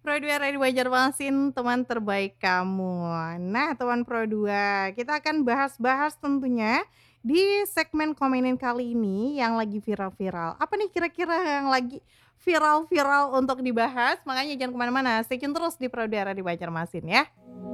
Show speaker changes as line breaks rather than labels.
Pro 2 Radio Banjarmasin, teman terbaik kamu. Nah, teman Pro 2, kita akan bahas-bahas tentunya di segmen komenin kali ini yang lagi viral-viral. Apa nih kira-kira yang lagi viral-viral untuk dibahas? Makanya jangan kemana-mana, stay tune terus di Pro 2 Radio Banjarmasin ya.